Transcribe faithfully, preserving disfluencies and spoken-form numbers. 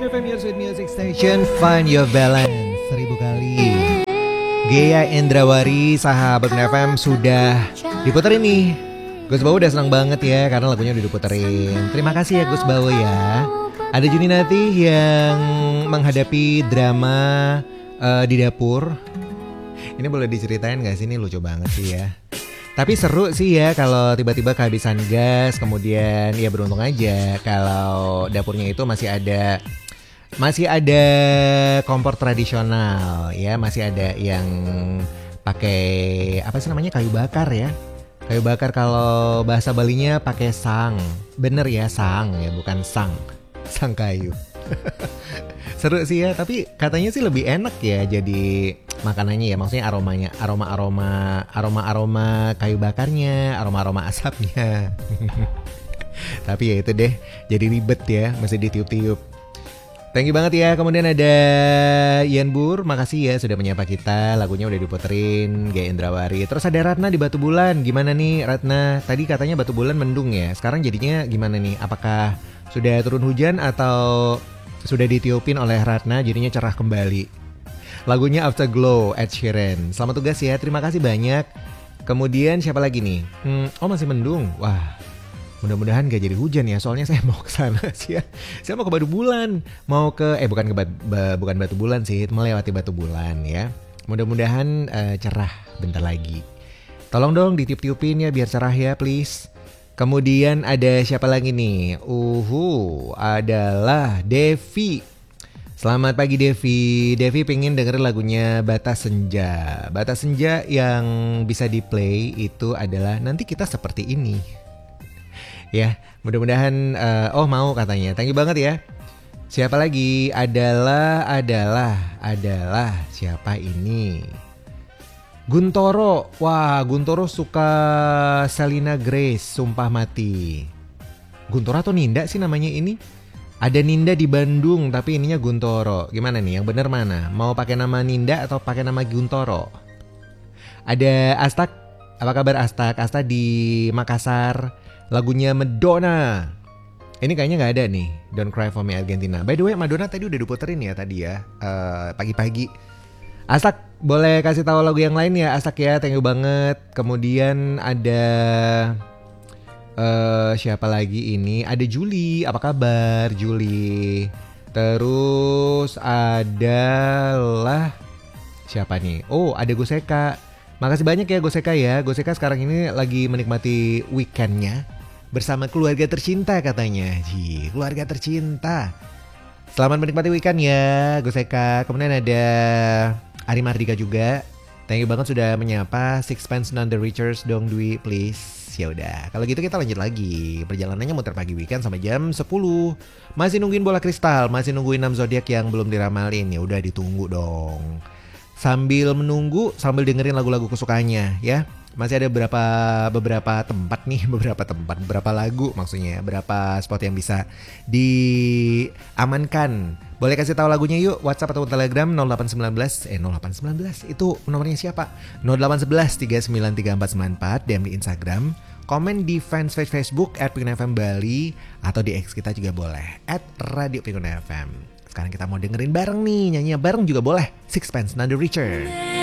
F M, your sweet music station. Find your balance. Seribu kali Gea Endrawari, sahabat F M, sudah diputerin nih. Gus Bawo udah senang banget ya karena lagunya udah diputerin. Terima kasih ya Gus Bawo ya. Ada Juni Natih yang menghadapi drama uh, di dapur. Ini boleh diceritain gak sih? Ini lucu banget sih ya. Tapi seru sih ya kalau tiba-tiba kehabisan gas. Kemudian ya beruntung aja kalau dapurnya itu masih ada Masih ada kompor tradisional ya. Masih ada yang pakai apa sih namanya, kayu bakar ya. Kayu bakar kalau bahasa Balinya pakai sang. Bener ya, sang ya, bukan sang. Sang kayu. Seru sih ya, tapi katanya sih lebih enak ya jadi makanannya ya, maksudnya aromanya, aroma-aroma aroma-aroma kayu bakarnya, aroma-aroma asapnya. Tapi ya itu deh, jadi ribet ya, mesti ditiup-tiup. Thank you banget ya. Kemudian ada Ian Bur, makasih ya sudah menyapa kita. Lagunya udah diputerin, Gea Endrawari. Terus ada Ratna di Batu Bulan. Gimana nih Ratna? Tadi katanya Batu Bulan mendung ya. Sekarang jadinya gimana nih? Apakah sudah turun hujan atau sudah ditiupin oleh Ratna jadinya cerah kembali? Lagunya Afterglow, Ed Sheeran. Selamat tugas ya, terima kasih banyak. Kemudian siapa lagi nih? Hmm, oh masih mendung. Wah, mudah-mudahan gak jadi hujan ya. Soalnya saya mau ke sana sih ya. Saya mau ke Batu Bulan, mau ke eh bukan ke bat, ba, bukan Batu Bulan sih, melewati Batu Bulan ya. Mudah-mudahan uh, cerah bentar lagi. Tolong dong ditiup-tiupin ya biar cerah ya, please. Kemudian ada siapa lagi nih? Uhu, adalah Devi. Selamat pagi Devi. Devi pengen dengerin lagunya Bata Senja. Bata Senja yang bisa di play itu adalah Nanti Kita Seperti Ini. Ya, mudah-mudahan uh, oh mau katanya. Thank you banget ya. Siapa lagi? Adalah adalah adalah siapa ini? Guntoro. Wah, Guntoro suka Selena Grace, Sumpah Mati. Guntoro atau Ninda sih namanya ini? Ada Ninda di Bandung tapi ininya Guntoro. Gimana nih? Yang bener mana? Mau pakai nama Ninda atau pakai nama Guntoro? Ada Astak. Apa kabar Astak? Astak di Makassar. Lagunya Madonna. Ini kayaknya nggak ada nih. Don't Cry For Me Argentina. By the way, Madonna tadi udah diputerin ya tadi ya. Uh, pagi-pagi. Astak, boleh kasih tahu lagu yang lain ya Astak ya, thank you banget. Kemudian ada uh, siapa lagi ini? Ada Juli, apa kabar Juli? Terus adalah siapa nih? Oh, ada Goseka. Makasih banyak ya Goseka ya. Goseka sekarang ini lagi menikmati weekendnya bersama keluarga tercinta katanya. Ji, keluarga tercinta. Selamat menikmati weekend ya Goseka. Kemudian ada Ari Mardika juga. Thank you banget sudah menyapa. Sixpence None the Richer's dong Dwi please. Ya udah, kalau gitu kita lanjut lagi. Perjalanannya muter pagi weekend sampai jam sepuluh. Masih nungguin bola kristal, masih nungguin enam zodiak yang belum diramalin. Ya udah ditunggu dong. Sambil menunggu, sambil dengerin lagu-lagu kesukaannya ya. Masih ada beberapa beberapa tempat nih, beberapa tempat, beberapa lagu maksudnya, beberapa spot yang bisa diamankan. Boleh kasih tahu lagunya yuk, WhatsApp atau Telegram nol delapan satu sembilan eh nol delapan sembilan itu nomornya siapa? nol delapan satu satu tiga sembilan tiga empat sembilan empat, D M di Instagram, komen di fanspage Facebook at Pikun F M Bali, atau di X kita juga boleh at Radio Pikun F M. Sekarang kita mau dengerin bareng nih, nyanyi bareng juga boleh. Sixpence None the Richer.